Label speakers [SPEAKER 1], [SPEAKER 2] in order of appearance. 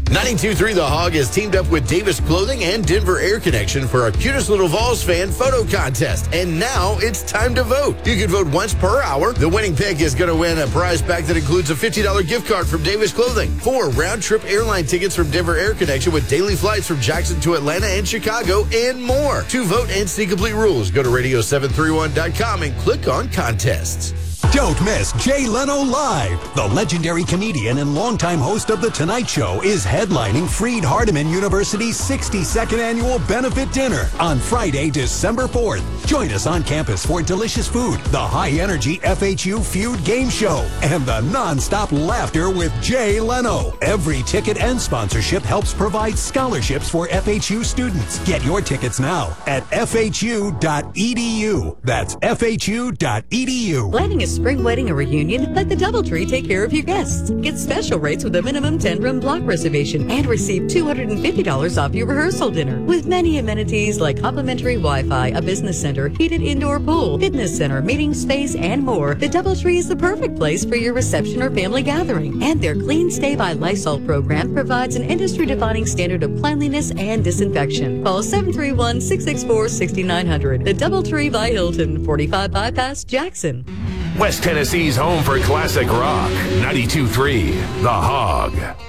[SPEAKER 1] 92.3 The Hog has teamed up with Davis Clothing and Denver Air Connection for our Cutest Little Vols fan photo contest. And now it's time to vote. You can vote once per hour. The winning pick is going to win a prize pack that includes a $50 gift card from Davis Clothing, 4 round-trip airline tickets from Denver Air Connection with daily flights from Jackson to Atlanta and Chicago, and more. To vote and see complete rules, go to radio731.com and click on contests.
[SPEAKER 2] Don't miss Jay Leno Live. The legendary comedian and longtime host of The Tonight Show is headlining Freed Hardeman University's 62nd annual benefit dinner on Friday, December 4th. Join us on campus for delicious food, the high-energy FHU Feud game show, and the non-stop laughter with Jay Leno. Every ticket and sponsorship helps provide scholarships for FHU students. Get your tickets now at fhu.edu. That's fhu.edu.
[SPEAKER 3] Planning a spring wedding or reunion? Let the DoubleTree take care of your guests. Get special rates with a minimum 10-room block reservation and receive $250 off your rehearsal dinner. With many amenities like complimentary Wi-Fi, a business center, heated indoor pool, fitness center, meeting space, and more, the DoubleTree is the perfect place for your reception or family gathering. And their Clean Stay by Lysol program provides an industry-defining standard of cleanliness and disinfection. Call 731-664-6900. The DoubleTree by Hilton, 45 Bypass, Jackson.
[SPEAKER 4] West Tennessee's home for classic rock. 92.3 The Hog.